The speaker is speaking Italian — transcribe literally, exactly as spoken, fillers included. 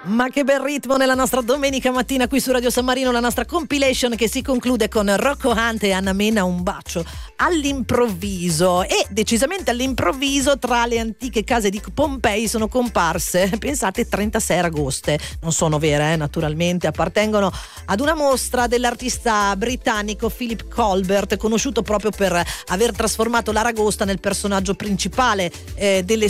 Ma che bel ritmo nella nostra domenica mattina qui su Radio San Marino, la nostra compilation che si conclude con Rocco Hunt e Anna Mena, Un bacio all'improvviso. E decisamente all'improvviso tra le antiche case di Pompei sono comparse, pensate, trentasei aragoste. Non sono vere, eh, naturalmente, appartengono ad una mostra dell'artista britannico Philip Colbert, conosciuto proprio per aver trasformato l'aragosta nel personaggio principale eh, delle